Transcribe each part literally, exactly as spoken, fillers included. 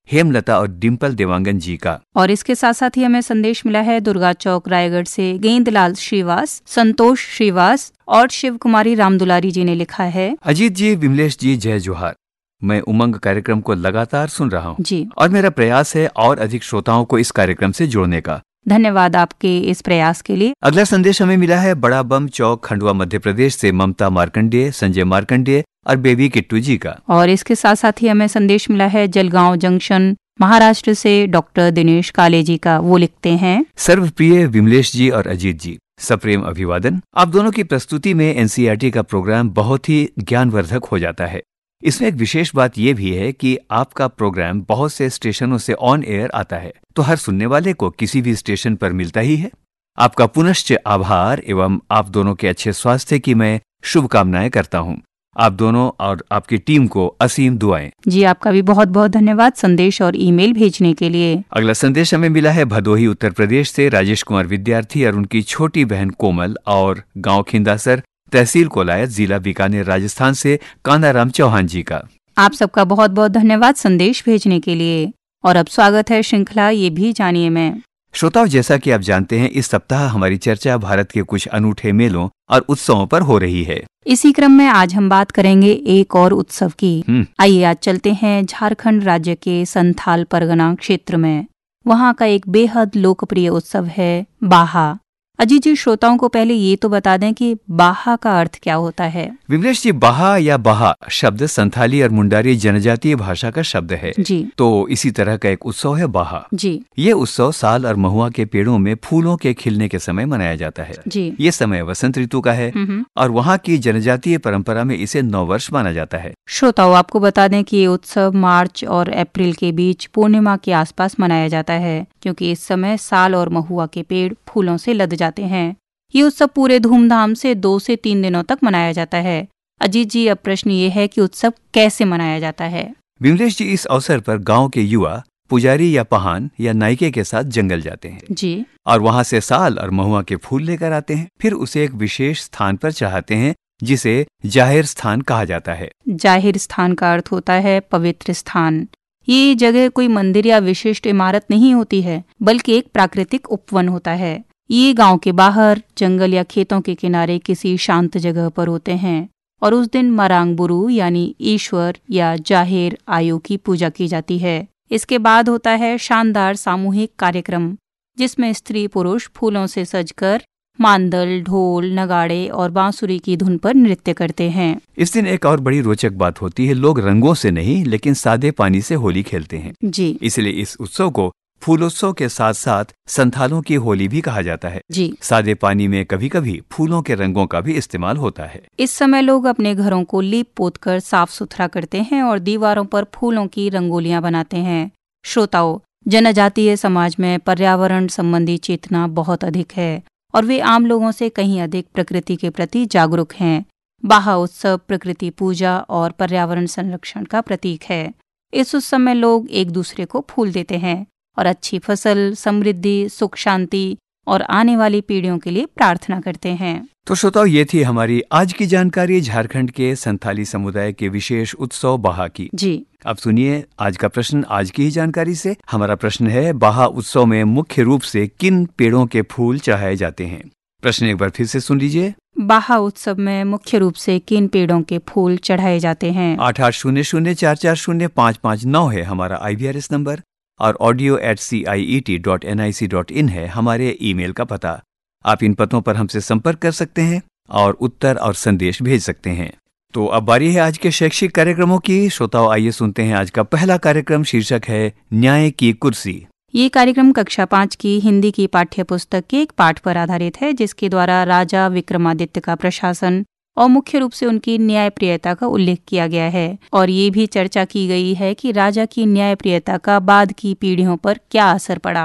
हेमलता और डिम्पल देवांगन जी का। और इसके साथ साथ ही हमें संदेश मिला है दुर्गा चौक रायगढ़ से गेंदलाल श्रीवास, संतोष श्रीवास और शिव कुमारी रामदुलारी जी ने लिखा है। अजीत जी, विमलेश जी, जय जोहार। मैं उमंग कार्यक्रम को लगातार सुन रहा हूँ जी, और मेरा प्रयास है और अधिक श्रोताओं को इस कार्यक्रम से जोड़ने का। धन्यवाद आपके इस प्रयास के लिए। अगला संदेश हमें मिला है बड़ा बम चौक, खंडवा, मध्य प्रदेश से ममता मार्कंडेय, संजय मार्कंडेय और बेबी किट्टू जी का। और इसके साथ साथ ही हमें संदेश मिला है जलगांव जंक्शन महाराष्ट्र से डॉक्टर दिनेश काले जी का। वो लिखते हैं, सर्वप्रिय विमलेश जी और अजीत जी, सप्रेम अभिवादन। आप दोनों की प्रस्तुति में एनसीईआरटी का प्रोग्राम बहुत ही ज्ञानवर्धक हो जाता है। इसमें एक विशेष बात यह भी है कि आपका प्रोग्राम बहुत से स्टेशनों से ऑन एयर आता है, तो हर सुनने वाले को किसी भी स्टेशन पर मिलता ही है। आपका पुनश्च आभार एवं आप दोनों के अच्छे स्वास्थ्य की मैं शुभकामनाएं करता हूं। आप दोनों और आपकी टीम को असीम दुआएं। जी, आपका भी बहुत बहुत धन्यवाद संदेश और ईमेल भेजने के लिए। अगला संदेश हमें मिला है भदोही उत्तर प्रदेश से राजेश कुमार विद्यार्थी और उनकी छोटी बहन कोमल और गांव खिंदासर, तहसील कोलायत, जिला बीकानेर, राजस्थान से कांदाराम चौहान जी का। आप सबका बहुत बहुत धन्यवाद संदेश भेजने के लिए। और अब स्वागत है श्रृंखला ये भी जानिए में। श्रोताओं, जैसा कि आप जानते हैं, इस सप्ताह हमारी चर्चा भारत के कुछ अनूठे मेलों और उत्सवों पर हो रही है। इसी क्रम में आज हम बात करेंगे एक और उत्सव की। आइए आज चलते हैं झारखंड राज्य के संथाल परगना क्षेत्र में। वहाँ का एक बेहद लोकप्रिय उत्सव है बाहा। अजीत जी, श्रोताओं को पहले ये तो बता दें कि बाहा का अर्थ क्या होता है। विमलेश जी, बाहा या बाहा शब्द संथाली और मुंडारी जनजातीय भाषा का शब्द है जी। तो इसी तरह का एक उत्सव है बाहा जी। ये उत्सव साल और महुआ के पेड़ों में फूलों के खिलने के समय मनाया जाता है जी। ये समय वसंत ऋतु का है और वहाँ की जनजातीय परंपरा में इसे नौ वर्ष माना जाता है। श्रोताओं, आपको बता दें कि ये उत्सव मार्च और अप्रैल के बीच पूर्णिमा के आसपास मनाया जाता है, क्योंकि इस समय साल और महुआ के पेड़ फूलों से लद जाते हैं। ये उत्सव पूरे धूमधाम से दो से तीन दिनों तक मनाया जाता है। अजीत जी, अब प्रश्न ये है कि उत्सव कैसे मनाया जाता है। विमलेश जी, इस अवसर पर गांव के युवा पुजारी या पहान या नायके के साथ जंगल जाते हैं जी। और वहाँ से साल और महुआ के फूल लेकर आते हैं। फिर उसे एक विशेष स्थान पर चढ़ाते हैं जिसे जाहिर स्थान कहा जाता है। जाहिर स्थान का अर्थ होता है पवित्र स्थान। ये जगह कोई मंदिर या विशिष्ट इमारत नहीं होती है, बल्कि एक प्राकृतिक उपवन होता है। ये गांव के बाहर जंगल या खेतों के किनारे किसी शांत जगह पर होते हैं और उस दिन मरांग बुरु यानी ईश्वर या जाहिर आयु की पूजा की जाती है। इसके बाद होता है शानदार सामूहिक कार्यक्रम, जिसमें स्त्री पुरुष फूलों से सजकर मांदल, ढोल, नगाड़े और बांसुरी की धुन पर नृत्य करते हैं। इस दिन एक और बड़ी रोचक बात होती है, लोग रंगों से नहीं लेकिन सादे पानी से होली खेलते हैं जी। इसलिए इस उत्सव को फूलोत्सव के साथ साथ संथालों की होली भी कहा जाता है जी। सादे पानी में कभी कभी फूलों के रंगों का भी इस्तेमाल होता है। इस समय लोग अपने घरों को लीप पोत कर साफ सुथरा करते हैं और दीवारों पर फूलों की रंगोलियां बनाते हैं। श्रोताओं, जनजातीय समाज में पर्यावरण संबंधी चेतना बहुत अधिक है और वे आम लोगों से कहीं अधिक प्रकृति के प्रति जागरूक हैं। बाहा उत्सव प्रकृति पूजा और पर्यावरण संरक्षण का प्रतीक है। इस उत्सव में लोग एक दूसरे को फूल देते हैं और अच्छी फसल, समृद्धि, सुख, शांति और आने वाली पीढ़ियों के लिए प्रार्थना करते हैं। तो श्रोताओ, ये थी हमारी आज की जानकारी झारखंड के संथाली समुदाय के विशेष उत्सव बाहा की। जी। अब सुनिए आज का प्रश्न आज की ही जानकारी से। हमारा प्रश्न है, बाहा उत्सव में मुख्य रूप से किन पेड़ों के फूल चढ़ाए जाते हैं? प्रश्न एक बार फिर से सुन लीजिए। बाहा उत्सव में मुख्य रूप से किन पेड़ों के फूल चढ़ाए जाते हैं? आठ आठ शून्य शून्य चार चार शून्य पाँच पाँच नौ है हमारा आई वी आर एस नंबर और audio eight C I E T dot N I C dot in है हमारे ईमेल का पता। आप इन पतों पर हमसे संपर्क कर सकते हैं और उत्तर और संदेश भेज सकते हैं। तो अब बारी है आज के शैक्षिक कार्यक्रमों की। श्रोताओं, आइए सुनते हैं आज का पहला कार्यक्रम। शीर्षक है न्याय की कुर्सी। ये कार्यक्रम कक्षा पाँच की हिंदी की पाठ्य पुस्तक के एक पाठ पर आधारित है, जिसके द्वारा राजा विक्रमादित्य का प्रशासन और मुख्य रूप से उनकी न्यायप्रियता का उल्लेख किया गया है और ये भी चर्चा की गई है कि राजा की न्यायप्रियता का बाद की पीढ़ियों पर क्या असर पड़ा।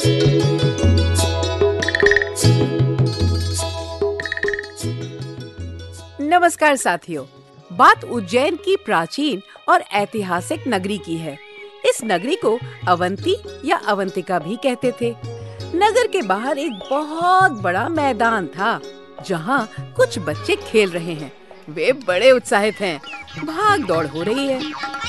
नमस्कार साथियों, बात उज्जैन की प्राचीन और ऐतिहासिक नगरी की है। इस नगरी को अवंती या अवंतिका भी कहते थे। नगर के बाहर एक बहुत बड़ा मैदान था जहाँ कुछ बच्चे खेल रहे हैं। वे बड़े उत्साहित हैं, भाग दौड़ हो रही है।